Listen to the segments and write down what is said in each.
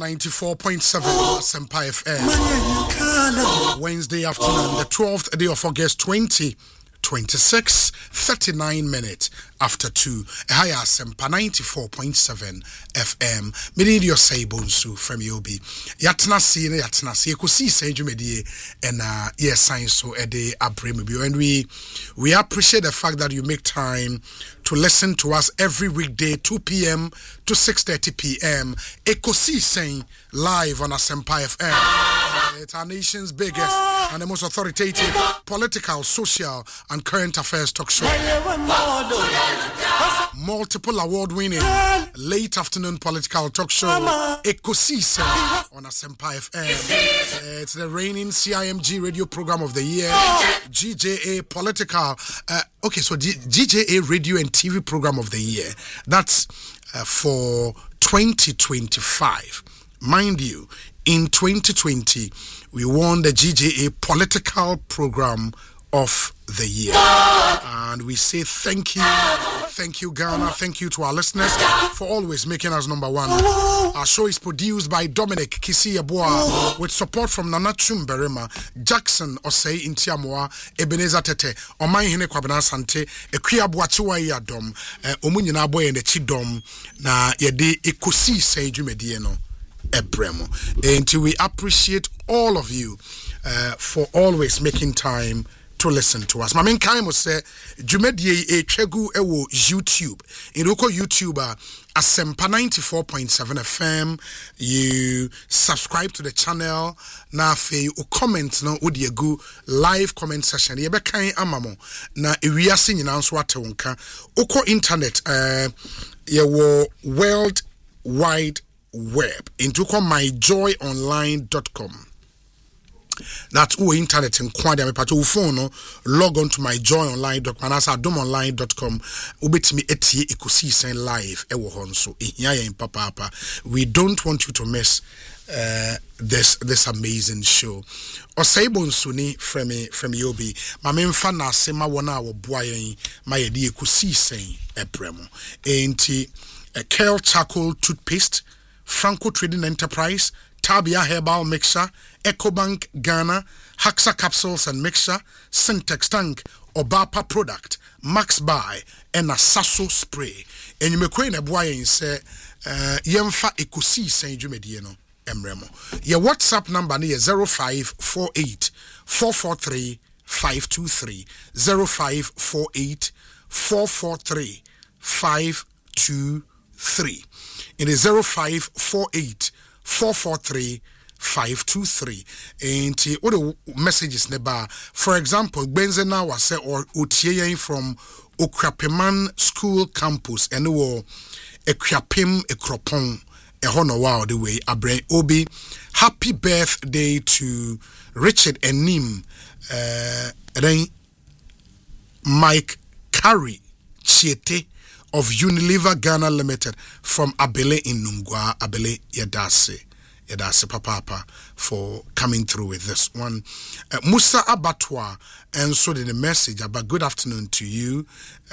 94.7 Senpai FM. Wednesday afternoon, the 12th day of August 2026, 39 minutes after 2. Higher Sempa 94.7 FM. Many your say bonsu from Yobi. Yatna see, you could see Saint Medie and yes, science so a day abremibio. And we appreciate the fact that you make time to listen to us every weekday, 2 p.m. to 6:30 p.m. Ekosi saying live on Asempa FM. It's our nation's biggest and the most authoritative political, social, and current affairs talk show. Multiple award-winning late afternoon political talk show. Ekosi saying on Asempa FM. It's the reigning CIMG radio program of the year. GJA political. GJA radio and TV program of the year. That's for 2025. Mind you, in 2020, we won the GJA political program of the year. And we say thank you Ghana, thank you to our listeners for always making us number one. Our show is produced by Dominic Kisi Yeboah with support from Nana Chumberema, Jackson Osei Intiamoa, Ebenezer Tete, Omai Hine Kwabena Sante, Ekuya Boachiwa Yadom, Omunyina Boy and the Chidom, na Yede Ekosi Seju Medieno Ebremo. And we appreciate all of you for always making time to listen to us. My main kind was say, Jumedie a Chegu ewo YouTube. In local YouTuber, Asempa 94.7 FM. You subscribe to the channel. Na fe you comment no odiegu live comment session. Ye be kan amamo na ewiase nyina so atewonka. Oko internet ye wo World Wide Web. Into myjoyonline.com. That's who internet and quad me pato phone no log on to myjoyonline.com and as adomonline.com ubetimi etie ekosi sen live ewo hon so ehia yen papa. We don't want you to miss this amazing show. Osaibo nsuni from Yobi ma memfa na asema wona wo boa yen ma yede ekosi sen ebremo enti Kale Charcoal Toothpaste, Franco Trading Enterprise, Tabia Herbal Mixture, EcoBank Ghana, Haxa Capsules and Mixture, Syntex Tank, Obapa Product, Max Buy, and a Sasso Spray. And you may queen a boy and say, Yemfa Ekosi Saint Jumedieno, Emremo. Your WhatsApp number is 0548 443 523 0548 443 523. It is 0548 443 523. And all the messages neba. For example, Benzena was say or Utien from Okrapeman School Campus and or Ekrapim Ekropon Ehono wow the way Abre Obi. Happy birthday to Richard and Nim then Mike Curry Chiete of Unilever Ghana Limited from Abele in Nungwa. Abele Yadase Papa for coming through with this one. Musa Abatwa, and so did a message about good afternoon to you.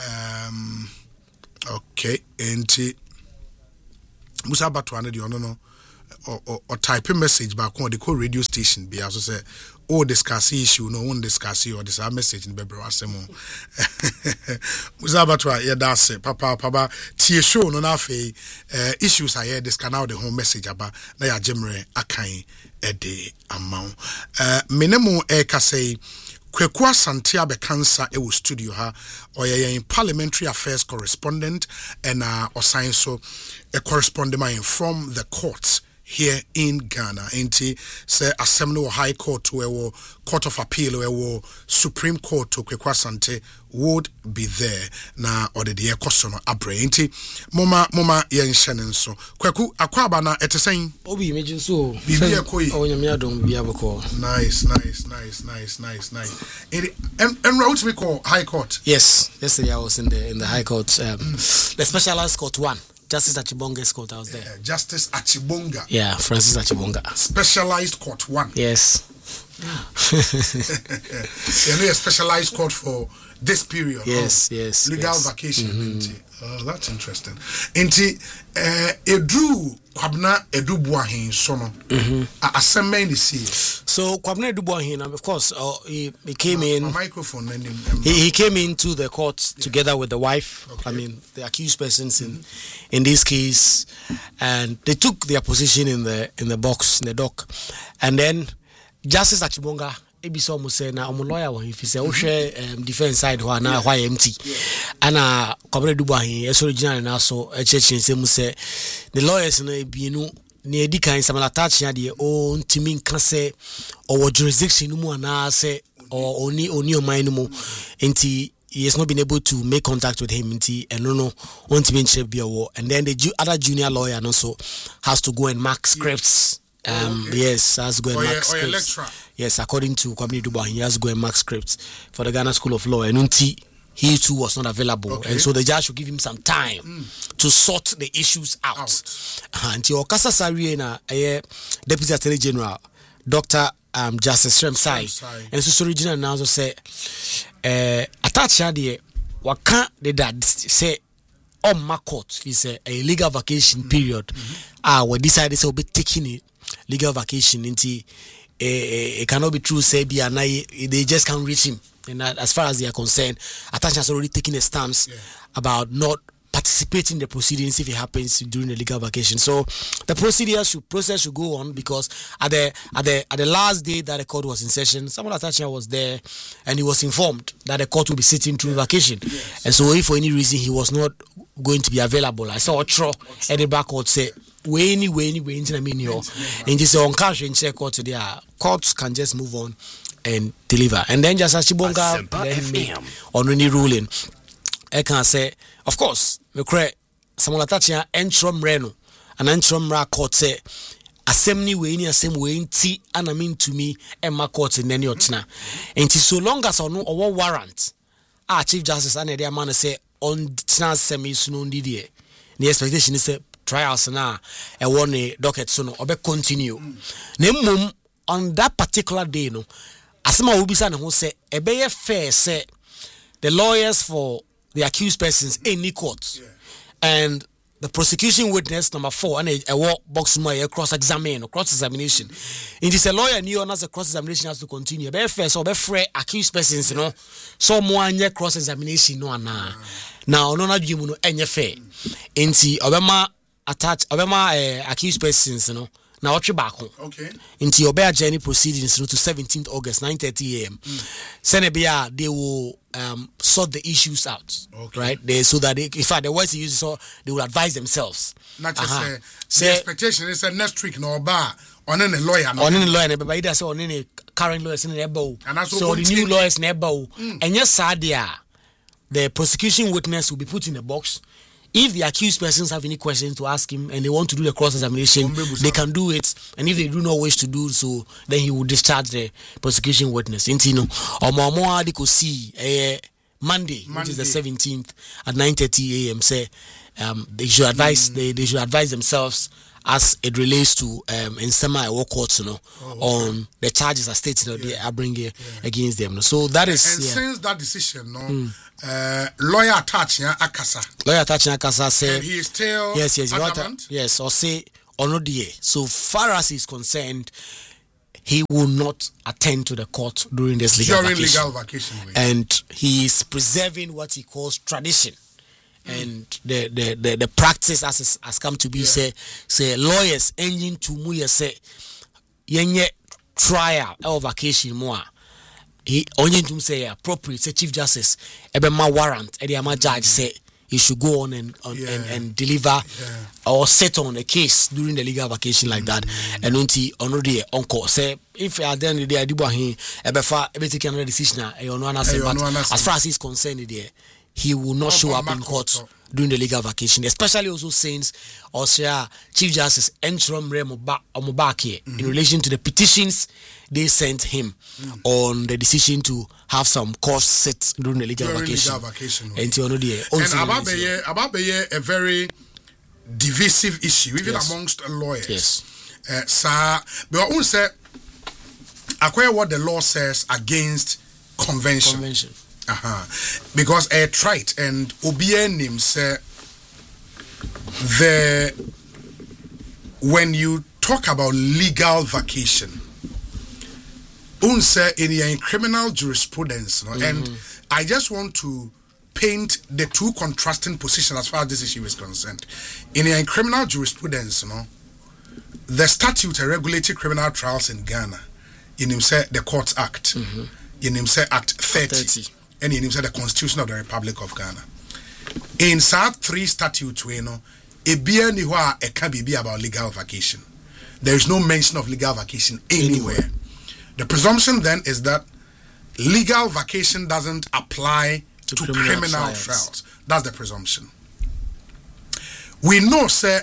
Okay, and Musa Abatwa, you know, or type a message back on the call radio station. Be also say, oh, discuss issue, no one discuss you or this our message in Bebra Asemo. Musa Abatwa, yeah, that's it. Papa, Tia show no nafe issues I hear this can now the home message about na ya Jemre Akai Ede Amount. Minemo Eka say Kwekwa Santia Bekansa ewo studio ha or in parliamentary affairs correspondent and so a correspondent from the courts here in Ghana. Enti say Assembly High Court to a Court of Appeal or Supreme Court to Kwekwa Sante would be there na or the ekosono abre. Enti moma yen shanen so Kweku akwaba na etesen obi imagine so bibi ekoi o nyame adom bia beko. Nice. And route we call High Court. Yes, yesterday I was in the High Court, the Specialized Court 1. Justice Achibonga's court, I was there. Justice Achibonga. Yeah, Francis Achibonga. Specialized Court 1. Yes. You know, a specialized court for this period. Yes. Legal vacation. Oh, that's interesting. Inti Edu Kwabna Edu Buahin sono. Asemme ni see. So Kwabna Edu Buahin, of course, he came in. A microphone. He came into the court together with the wife. Okay. I mean, the accused persons in this case, and they took their position in the box, in the dock, and then Justice Achibonga. Ebiso mo say na lawyer wa if say wo hwe defense side ho na why empty ana Kwabena Edu Buahin so original na so chechin say mo say the lawyers na ebienu na edi kan samala touch ya de o ntimi nka say o jurisdiction mu ana say o oni o man mu enti he has not been able to make contact with him enti no ntimi nche bia wo, and then the other junior lawyer also has to go and mark scripts. Yes, has to go and mark scripts. Yes, according to Kwabena Edu Buahin, he has to go and mark scripts for the Ghana School of Law. And he too was not available. Okay. And so the judge should give him some time to sort the issues out. Until Okasa Sari na Deputy Attorney General, Dr. Justice Shremsai. And so original now also say, attach the waka the dad say, on my court, he said a legal vacation period. We decided to be taking it. Legal vacation into it cannot be true. Say they just can't reach him, and as far as they are concerned, Attention has already taken a stance about not participating in the proceedings if it happens during the legal vacation. So the process should go on, because at the last day that the court was in session, Samuel Attention was there, and he was informed that the court will be sitting through vacation, and so if for any reason he was not going to be available, I saw Otro at the back court say, and just on cash and check court today. Courts can just move on and deliver. And then just as Chibonga on any ruling, I can say, of course, the correct Samuel Atachia entrom reno and entrom ra court say assembly way in the same way in tea and I mean to me and my court in any otna. And so long as or no or warrant, our Chief Justice and the man say on Tina semi soon did the expectation is a trials na a one docket so no obe continue. Nemum on that particular day no asema will be saying who say ebe fair say the lawyers for the accused persons in court and the prosecution witness number 4 and a walk box my cross examination. It is a lawyer new as a cross examination has to continue. Be fair so be free accused persons you know someone cross examination no na now no na dwemu no enye fair enti obema attach obema accused persons you know na watch back okay into your bear journey proceedings to 17th August 9:30 a.m. Senebia they will sort the issues out, okay. Right? So that in fact the words they use so they will advise themselves. Not just the expectation is next week no bar on any lawyer on any lawyer but either so on any current lawyers in the ebo so the new lawyers in the ebo and yes sadia the prosecution witness will be put in a box. If the accused persons have any questions to ask him and they want to do the cross-examination, they can do it. And if they do not wish to do so, then he will discharge the prosecution witness. Or could see Monday, which is the 17th at 9:30 a.m. Say they should advise they should advise themselves as it relates to in semi-war courts, on the charges that states they are bringing against them. So that is and since that decision, lawyer attaching Akasa say and he is still yes or say Onodie. So far as he's concerned, he will not attend to the court during this legal vacation. And he is preserving what he calls tradition. And the practice has come to be say lawyers engine to muye say yenye trial or vacation more. He only to say appropriate say Chief Justice ebe ma warrant e ma judge say he should go on and deliver or set on a case during the legal vacation like that. And unti onodi onko say if at the end of the day adibo hin ebe fa ebe take another decision as far as he's concerned there, he will not show up in court during the legal vacation, especially also since Chief Justice Entrom Omobake in relation to the petitions they sent him on the decision to have some costs set during the legal vacation. And Ababeye a very divisive issue, even amongst lawyers. Yes. But I say acquire what the law says against convention. Because a trite and obie names when you talk about legal vacation, in criminal jurisprudence, and I just want to paint the two contrasting positions as far as this issue is concerned. In criminal jurisprudence, the statute regulating criminal trials in Ghana, in him say the Courts Act, in him say Act 30, and in him say the Constitution of the Republic of Ghana. In South 3 statutes, it can be about legal vacation. There is no mention of legal vacation anywhere. The presumption then is that legal vacation doesn't apply to criminal trials. That's the presumption. We know, sir,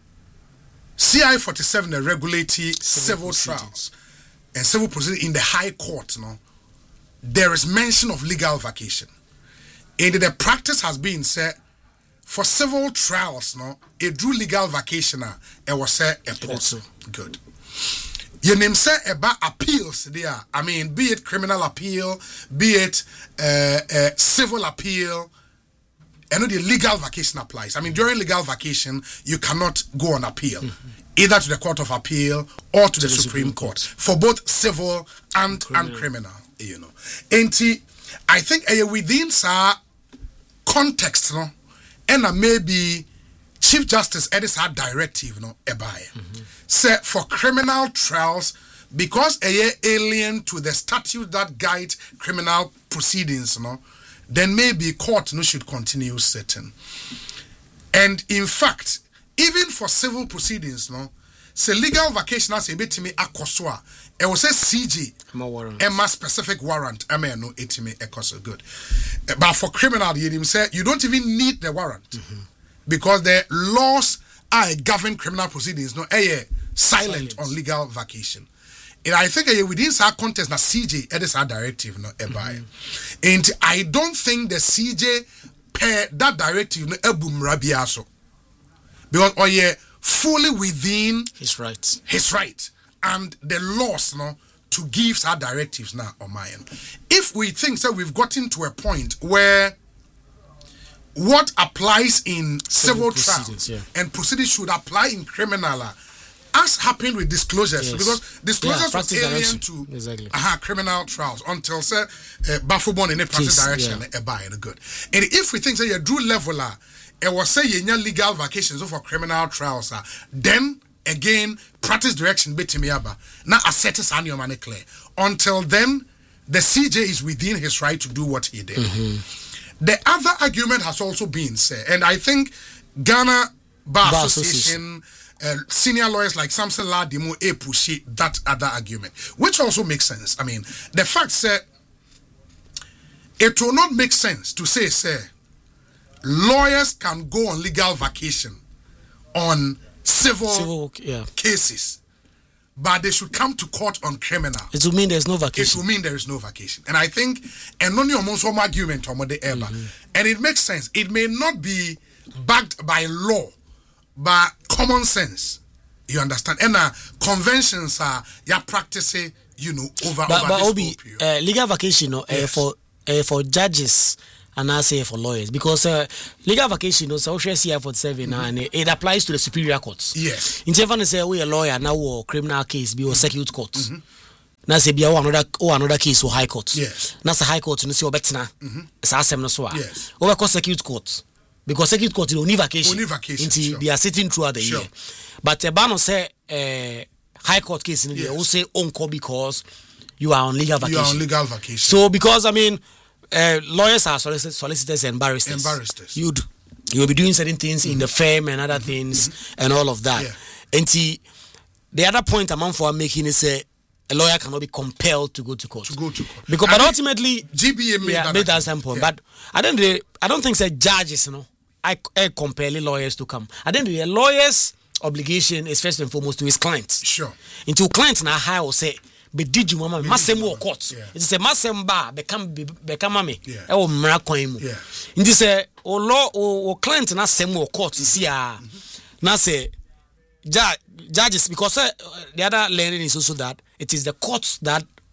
CI 47 regulates civil trials and civil proceedings in the High Court. There is mention of legal vacation. And the practice has been, sir, for civil trials, a true legal vacation, it was said a port. Good. Your name say about appeals there. I mean, be it criminal appeal, be it civil appeal, and the legal vacation applies. I mean, during legal vacation, you cannot go on appeal, either to the Court of Appeal or to the Supreme Court, for both civil and criminal. And I think within our context, and maybe Chief Justice Edison directive, say for criminal trials, because alien to the statute that guide criminal proceedings, then maybe court should continue sitting. And in fact, even for civil proceedings, say legal vacation as a bit to me akoswa, it was a CG, Emma specific warrant, no etime ekoso good. But for criminal, you say you don't even need the warrant. Because the laws are govern criminal proceedings, silent on legal vacation. And I think within our context, CJ, it is our directive, and I don't think the CJ per that directive, because fully within his rights. And the laws, to give our directives now on my end. If we think that we've gotten to a point where what applies in civil trials and proceedings should apply in criminal, as happened with disclosures, because disclosures was alien to criminal trials until say Bafubon in a practice direction good. And if we think that you do leveler, it was say you legal vacations for criminal trials, then again practice direction betimiaba now asserts annual money clear. Until then, the CJ is within his right to do what he did. The other argument has also been said, and I think Ghana Bar Association, senior lawyers like Samson Ladimo push that other argument, which also makes sense. I mean, the fact that it will not make sense to say, lawyers can go on legal vacation on civil cases, but they should come to court on criminal. It will mean there's no vacation. It will mean there is no vacation. And I think, and only almost some argument on the ever. And it makes sense. It may not be backed by law, but common sense. You understand? And conventions are practicing, over this Obi, legal vacation for judges and I say for lawyers, because legal vacation is also CI 47 and it applies to the superior courts. Yes. In Japan, say we a lawyer now or criminal case be or circuit court. Now say be another case or high court. Yes. Now say high court, you see obetina. It's assembly no so. Yes. Over court circuit court, because circuit court is only vacation. Only vacation. Until they are sitting throughout the year. But a ban say high court case in the will say uncle because you are on legal vacation. You are on legal vacation. So because I mean. Lawyers are solicitors and barristers. You will be doing certain things in the firm and other things and all of that. And the other point I'm for making is a lawyer cannot be compelled to go to court. Because but ultimately GBA made that same point. But I don't think say judges, I compel lawyers to come. I think the lawyer's obligation is first and foremost to his client. Sure. Until client na high will say but did you mama masem wo court it's a masem ba become me e wo mra kwan mu ndi say o law o client na sem wo court see na say judges because the other learning is also that it is the courts that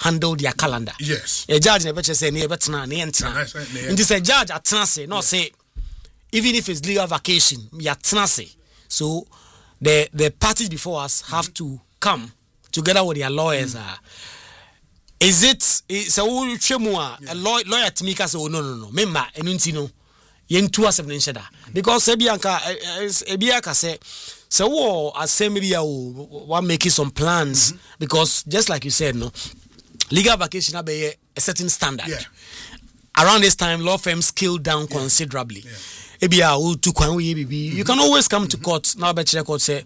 handle their calendar. Yes. A judge never say near betna near. And this a judge at Tenase, not say even if it's legal vacation, we are Tenase. So the parties before us have to come together with their lawyers. Is it so a lawyer to make us no member and yen 2 7 because Ebianka say so assembly one making some plans because just like you said no legal vacation have a certain standard. Around this time law firms scaled down considerably. You can always come to court now bet court say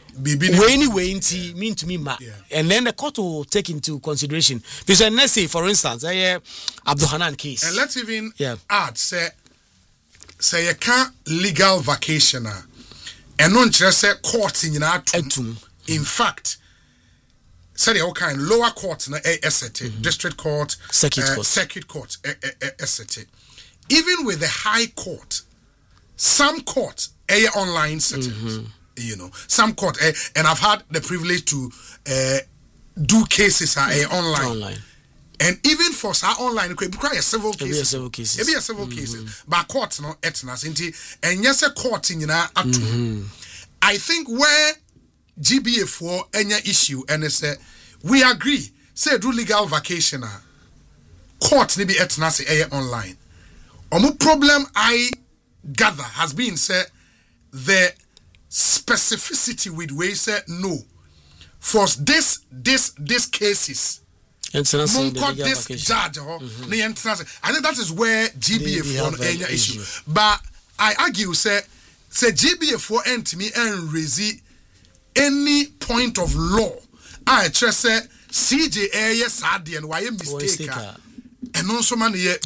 mean to me and then the court will take into consideration because let's say for instance Abdul Hanan case and let's even add say you can't legal vacation and non just say court in in fact say the kind lower court na district court circuit court even with the high court some court online settings you know some court and I've had the privilege to do cases online. And even for online, it require several cases. It be a civil cases. But court no etnas and yes a court in I think where GBA4 any issue and they say we agree say do legal vacation court ni be etnas online. Omo problem I gather has been say the specificity with way say no for this cases. I think that is where GBA4 any issue. But I argue say GBA4 and to me and raise any point of law. I trust say CJ yes and why mistake. And also man then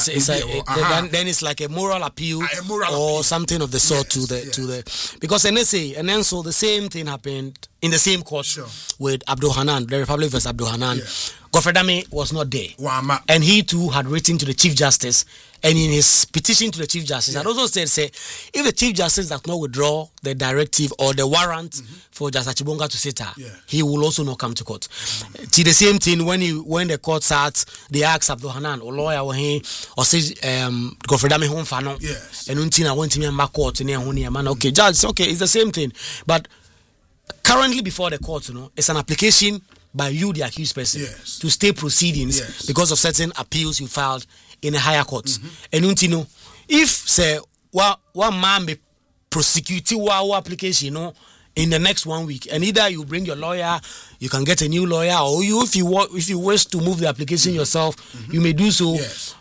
it's like a moral appeal something of the sort to the because and then so the same thing happened in the same court with Abdul Hanan, the Republic versus Abdul Hanan. Godfred Dame was not there. And he too had written to the Chief Justice, and in his petition to the Chief Justice, had also said, if the Chief Justice does not withdraw the directive or the warrant for Justice Chibonga to sit he will also not come to court. It's the same thing when the court starts, they ask Abdul Hanan or lawyer or say Godfred Dame home for no. And until went to me and back court and okay, judge, okay, it's the same thing. But currently before the court, it's an application by you, the accused person, to stay proceedings because of certain appeals you filed in a higher court. And if say one man be prosecuting our application, in the next 1 week, and either you bring your lawyer, you can get a new lawyer, or if you wish to move the application yourself, you may do so.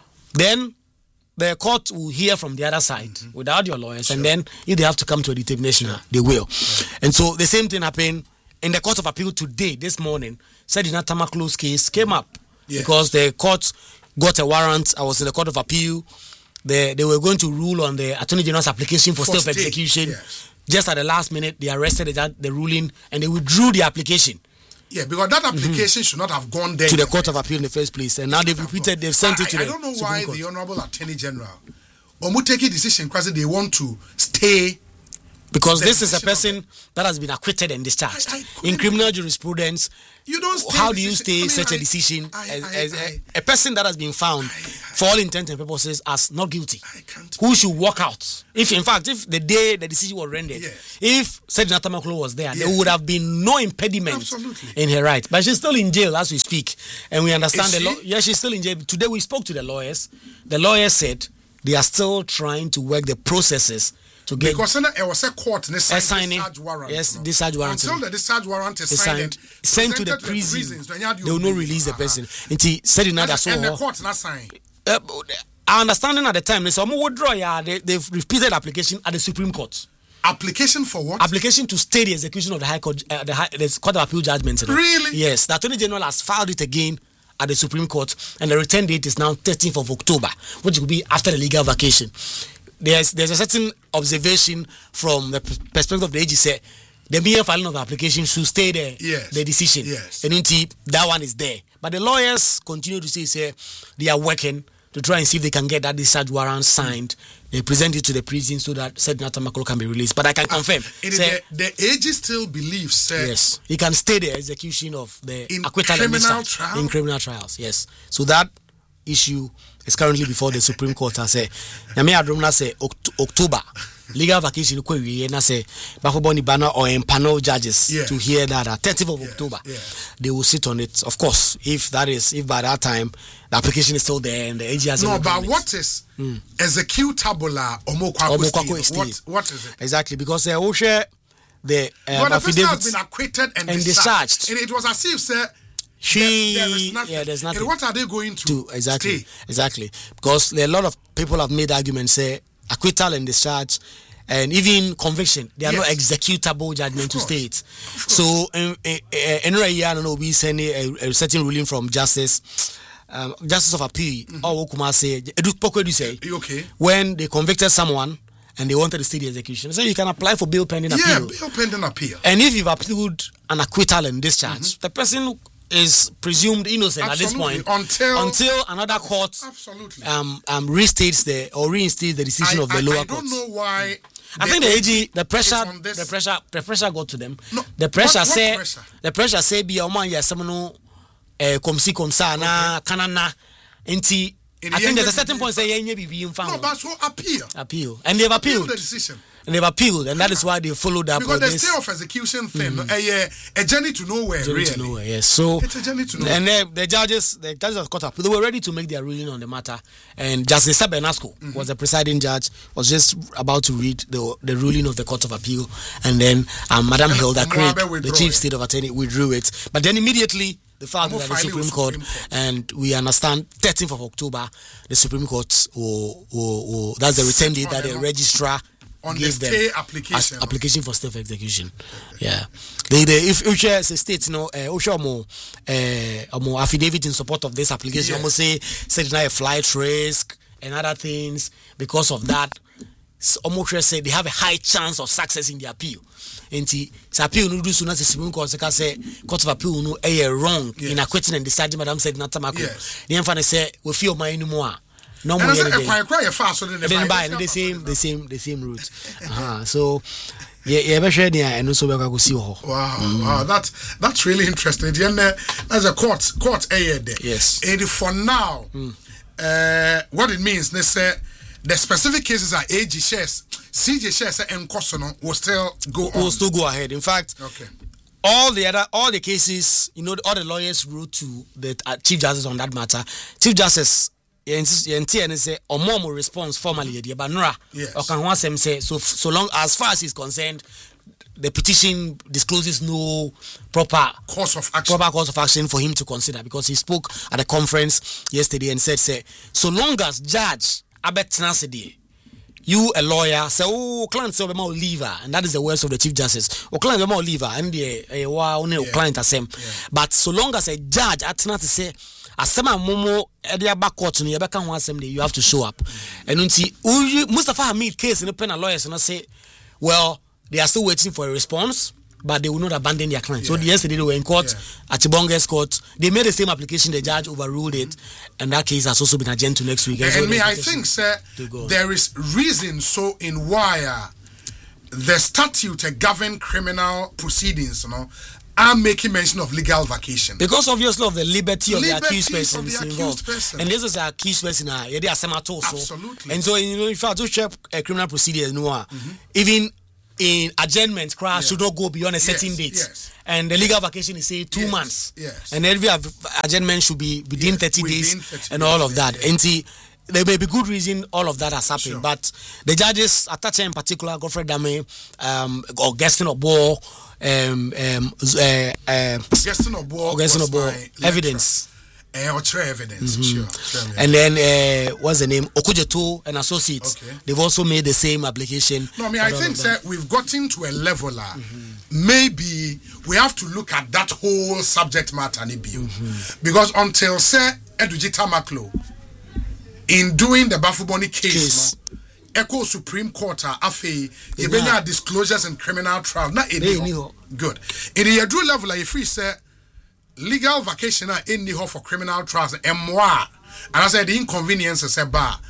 Then the court will hear from the other side without your lawyers, and then if they have to come to a determination, they will. And so the same thing happened in the Court of Appeal today, this morning. Said in Atama close case came up because the court got a warrant. I was in the Court of Appeal. They were going to rule on the Attorney General's application for stay of execution. Just at the last minute, they arrested the ruling and they withdrew the application. Yeah, because that application should not have gone there to the Court of Appeal in the first place, and now they've repeated. They've sent it to the I don't know why the Honorable Attorney General take a decision because they want to stay. Because this is a person that has been acquitted and discharged. In criminal jurisprudence, you don't stay how do you stay such a decision as a person that has been found for all intents and purposes as not guilty? Who should walk out? If the day the decision was rendered, if Sedina Tamaklo was there, there would have been no impediment in her right. But she's still in jail as we speak. And we understand the law. Yeah, she's still in jail. Today we spoke to the lawyers. The lawyers said they are still trying to work the processes to get because it was a court signing discharge warrant. Yes, discharge warrant. Until the discharge warrant is signed, sent to the prison, they will not release the person. And he said in that and the court not signed. Our understanding at the time, some withdraw. They've repeated the application at the Supreme Court. Application for what? Application to stay the execution of the High Court, the Court of Appeal judgment. Really? Yes. The Attorney General has filed it again at the Supreme Court, and the return date is now 13th of October, which will be after the legal vacation. There's a certain observation from the perspective of the AG say the mere filing of the application should stay there, the decision. And until that one is there. But the lawyers continue to say they are working to try and see if they can get that discharge warrant signed they present it to the prison so that said Natamakolo can be released. But I can confirm. The AG still believes, yes, he can stay the execution of the acquittal in criminal trials. Yes, so that issue is currently before the Supreme Court. I say, Nami Adromna say October. Legal vacation na say Bafoboni banner or panel judges to hear that 30th of October they will sit on it. Of course, if by that time the application is still there and the AG has but what is executable what is it? Exactly, because the person has been acquitted and discharged. And it was as if there's nothing. And what are they going to exactly? Because a lot of people have made arguments say acquittal and discharge and even conviction, they are not executable judgment to state. So anyway, I don't know, we send a certain ruling from Justice of Appeal or Okuma say when they convicted someone and they wanted to stay the execution, so you can apply for bail pending appeal. Bail pending appeal. And if you've appealed an acquittal and discharge, the person is presumed innocent at this point until another court reinstates the decision of the lower court. I don't know why. I think the AG the pressure got to them. No, the pressure say be a man yasamno komsi komsa na kanana enti. I think there's a certain point say be found. No, but so appeal, and they've appealed the decision. And they've appealed, and that is why they followed up. Because the stay of execution thing, a journey to nowhere, yes. So it's a journey to nowhere. And the judges have caught up. They were ready to make their ruling on the matter, and Justice Sabenasco was the presiding judge. Was just about to read the ruling of the Court of Appeal, and then Madam Hilda Craig, the Chief State of Attorney, withdrew it. But then immediately the fact that the Supreme Court, and we understand 13th of October, the Supreme Court will that's the return date that the registrar on the stay application. Application for stay of execution. Yeah. If Usha is a state, Usha more affidavit in support of this application, almost say now a flight risk and other things. Because of that, almost say they have a high chance of success in the appeal. And the appeal no do sooner the Supreme Court say Court of Appeal no wrong in acquitting and discharging Madam said Natamakolo. The infant say we feel my anymore. No more. The same route. So and also we go see wow, that's really interesting. As a court there. Yes. And for now, what it means, they say the specific cases are AG shares, CJ shares, and Kosono will still go on. Will still go ahead. In fact, all the cases, all the lawyers wrote to the Chief Justice on that matter. Chief Justice say or more response formally but nora or can one say so long as far as he's concerned the petition discloses no proper course of action for him to consider, because he spoke at a conference yesterday and said so long as Judge Abet Nasidi, you a lawyer say client say about leave, and that is the words of the Chief Justice client about leave and the client the same, but so long as a judge at Nasidi say asema momo edia back court no yebeka ho asem dey you have to show up. And unti Mustafa Hamid case no penal lawyers no say well they are still waiting for a response, but they will not abandon their client. So yesterday they were in court at Chibonge's court. They made the same application, the judge overruled it, and that case has also been adjourned to next week. And I think sir there is reason so in why the statute govern criminal proceedings, are making mention of legal vacation. Because obviously of the liberty of the accused person is involved. And this is the accused person. Absolutely. And so, if I do check a criminal procedure, even in adjournment, should not go beyond a certain date. And the legal vacation is say 2 months. And every adjournment should be within 30 days and all of that. And see, there may be good reason all of that has happened, but the judges, Atacha in particular, Godfrey Dame, Augustine Obo, Augustine Obo, evidence. Evidence, sure. And then what's the name? Okujeto and Associates. They've also made the same application. No, I think that we've gotten to a level. Maybe we have to look at that whole subject matter, because until Edwige Tamaklo, in doing the Bafuboni case. Echo Supreme Court afe yebenya disclosures in criminal trial na good in the Yadru level if we say legal vacation any for criminal trials and I said the inconvenience say ba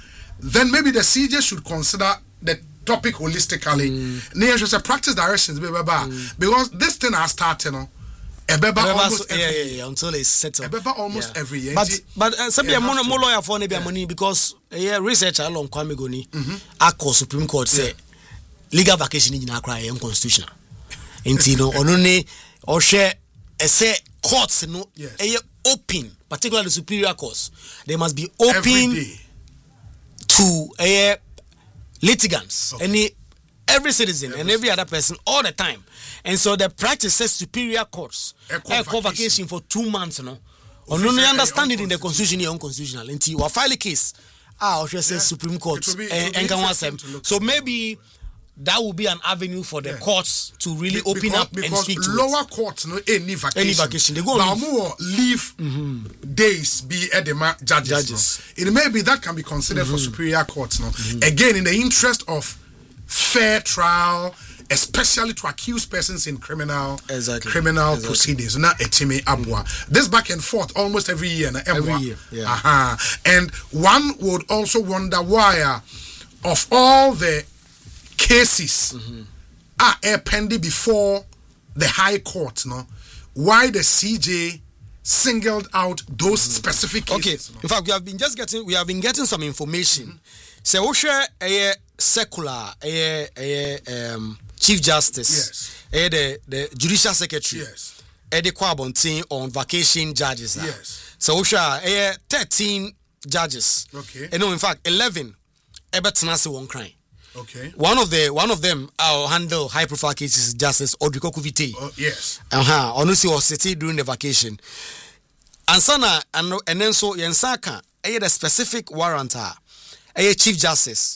then maybe the CJ should consider the topic holistically. Near just a practice directions, because this thing has started, almost every year. Until it's settled. Almost every year. But some more lawyer for money because researcher along Kwame Goni, Akko Supreme Court say legal vacation in Accra is unconstitutional. Intino only or share say courts no open, particularly the superior courts. They must be open to litigants, every citizen and every other person all the time. And so the practice says superior courts vacation for 2 months, no. Only understand it in the constitution is unconstitutional. Until you file a case, says Supreme Court so maybe that will be an avenue for the courts to really open up and speak to lower courts no any vacation. They go on leave days be edema judges. No. It may be that can be considered for superior courts. No. Again, in the interest of fair trial, especially to accused persons in criminal proceedings. Not etime abwa. This back and forth almost every year. Every year. And one would also wonder why of all the cases are pending before the High Court, no? Why the CJ singled out those specific cases? Okay, in fact, we have been getting some information. So we share a secular, Chief Justice, the Judicial Secretary, the Kwabontin on vacation judges. So we share 13 judges. Okay, and no, in fact, 11. Ebetanasi won't cry. Okay. One of them handle high profile cases, Justice Odriko Kuvite. Oh, yes. Honestly was sitting during the vacation. And sana and then so Yensaka, the specific warrant Chief Justice,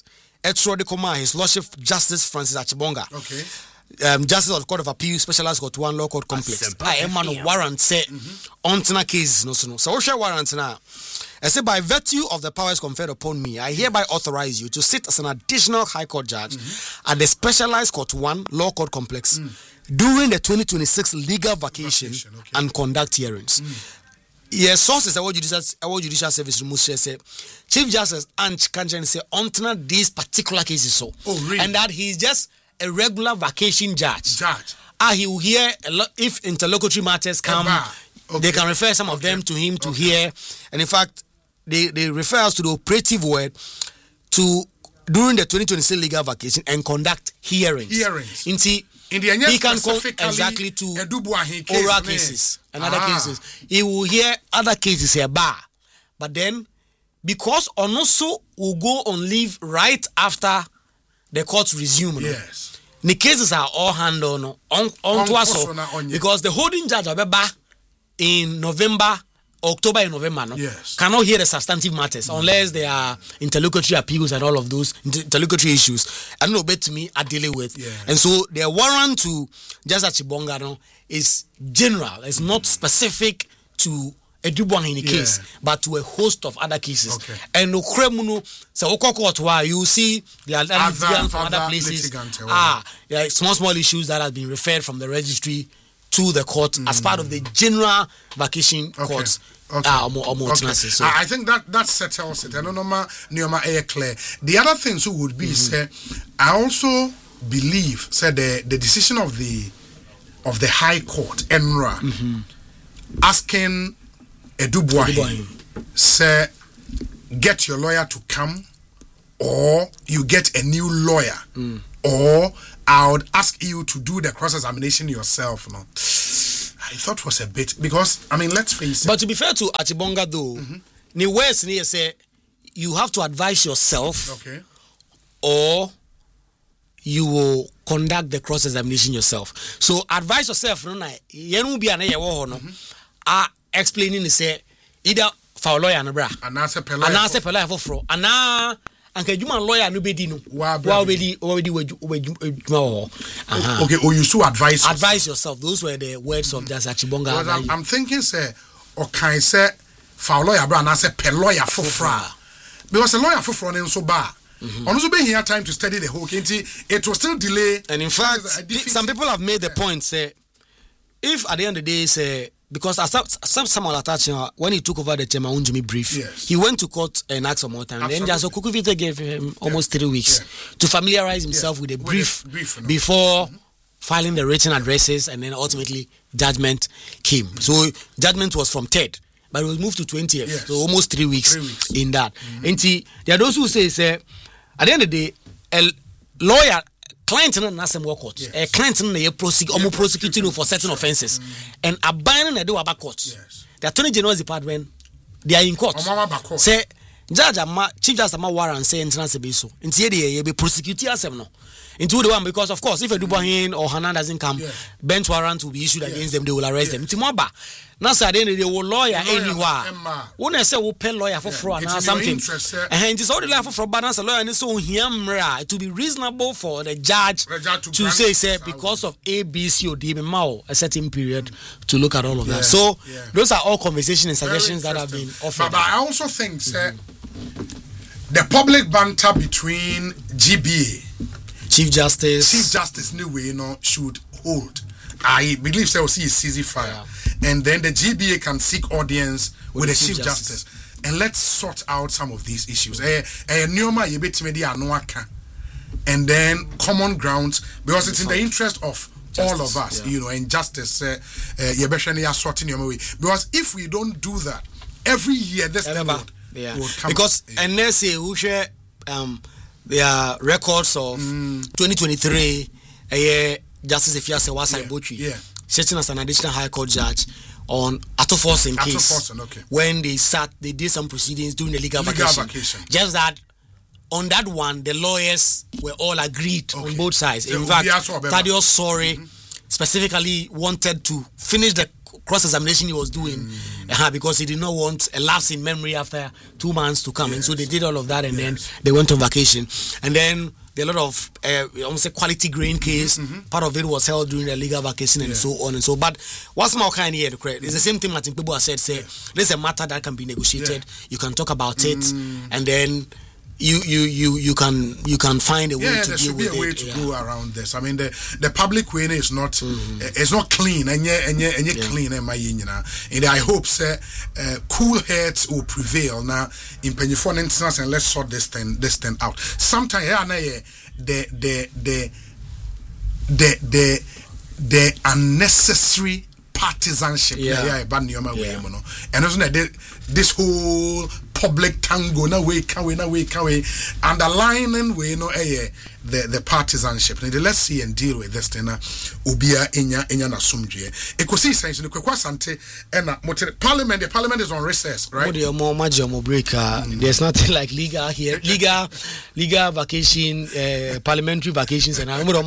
His Lordship Justice Francis Achibonga. Okay. Justice of the Court of Appeal, Specialized Court 1 Law Court Complex. I am warrant say on cases no. So we share warrant now. I say, by virtue of the powers conferred upon me, I hereby authorize you to sit as an additional High Court judge at the Specialized Court 1 Law Court Complex during the 2026 legal vacation and conduct hearings. Yes, sources our judicial service removes say Chief Justice Anch Kanjan say on these particular cases so. Oh, really? And that he's just a regular vacation judge. He will hear if interlocutory matters come. They can refer some of them to him to hear, and in fact, they refer us to the operative word to during the 2026 legal vacation and conduct hearings. He can come exactly to oral cases and other cases. He will hear other cases here, but then because Onoso will go on leave right after the courts resume. Yes, the cases are all handled on because the holding judge will be back in October and November, cannot hear the substantive matters unless there are interlocutory appeals and all of those interlocutory issues. And no bet to me are dealing with. And so the warrant to Justice Achibonga is general. It's not specific to a Dubuang in the case, but to a host of other cases. And no criminal, so you see the other from other places. Small issues that have been referred from the registry to the court as part of the general vacation courts. I think that settles it. I don't know clear. The other things would be say, I also believe the decision of the High Court Enra asking Edubuahi say get your lawyer to come or you get a new lawyer or I would ask you to do the cross-examination yourself. No, I thought was a bit because let's face it. But to be fair to Achibonga though, the worst near say you have to advise yourself, or you will conduct the cross-examination yourself. So advise yourself. Explaining to say either for a lawyer and a bra, and answer Pelaya for fraud, and okay, you man lawyer no be di no. Already. Okay, or you so advise yourself. Those were the words of Justice Achibonga. I'm thinking say or can I say for lawyer bra and say per lawyer for fraud. Because a lawyer for fraud and so bad. Also being here time to study the whole case. It was still delay. And in fact, some people have made the point say if at the end of the day say because Samuel Atachi, when he took over the Chema Unjumi brief, he went to court and asked for more time. Absolutely. Then just Kuku Vite gave him almost 3 weeks to familiarize himself with the brief before filing the written addresses, and then ultimately judgment came. So judgment was from 3rd, but it was moved to 20th, so almost 3 weeks in that. And there are those who say, at the end of the day, a lawyer, client in the court, a client in the prosecuting for certain offences, and abandoning the Waba courts. The Attorney General's Department, they are in court. Say, Judge, Chief Justice warrant say international beso. Inti ye be prosecute us no. Into the one because of course if Edubahin or Hanan doesn't come, bench warrant will be issued against them. They will arrest them. Inti moba. Now say they will lawyer anywhere. When say we pay lawyer for fraud or something. And it's all the lawyer for fraud. But now lawyer and so here to be reasonable for the judge to say because of A, B, C, or D, a certain period to look at all of that. So those are all conversations and suggestions that have been offered. But I also think the public banter between GBA, Chief Justice, anyway, should hold. I believe so. See, CZ fire, and then the GBA can seek audience with the Chief Justice, and let's sort out some of these issues. And then common grounds, because it's in the interest of all of us, and justice. Because if we don't do that, every year this thing would come because NSA who share their records of 2023 Justice Ifiase Wasai Botri sitting as an additional High Court judge on Atoforsen case when they did some proceedings during the legal vacation. Just that on that one the lawyers were all agreed on both sides. In fact, Thaddeus Sorry specifically wanted to finish the cross-examination he was doing because he did not want a lapse in memory after 2 months to come, and so they did all of that, and then they went on vacation. And then there are a lot of almost a quality grain case. Part of it was held during the legal vacation and so on and so. But what's more kind here the credit? It's the same thing Martin Pebo has said. There's a matter that can be negotiated. You can talk about it, and then you can find a way to deal with it. There should be a way to go around this. I mean, the public way is not it's not clean and clean. And I hope cool heads will prevail now in Penifon instance, and let's sort this thing out. Sometimes the unnecessary partisanship and also this whole public tango na way underlining the partisanship. Let's see and deal with this thing. Ubia enya na sumdwe. Ekosi sense no kwekwa sante na parliament. The parliament is on recess, right? There's nothing like legal here. Legal vacation, parliamentary vacations, and and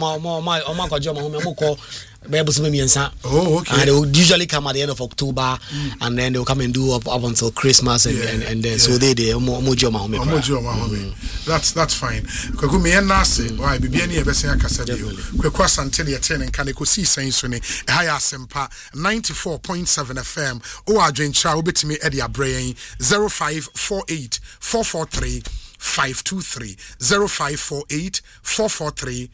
they will usually come at the end of October, and then they will come and do up until Christmas, and then so they that's fine. Why bibiani ebese akasa bio kwekwa sante de yete nka ne kosi senso ne haya asempa 94.7 FM o adwencha obetimi e de abrayen 0548 443 523 0548 443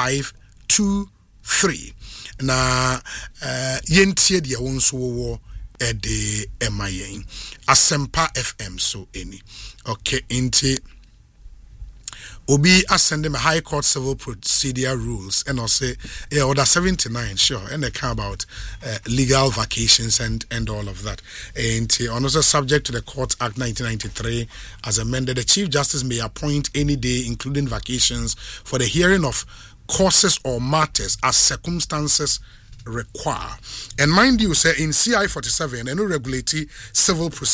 523 na yentie de wonso wo e de emayen asempa FM so eni okay inte Obi ascend a High Court Civil Procedure Rules, and also order 79, sure, and they care about legal vacations and all of that. And also subject to the Court Act 1993 as amended, the Chief Justice may appoint any day, including vacations, for the hearing of causes or matters as circumstances require. And mind you, say in CI 47, and no regulatory civil procedure.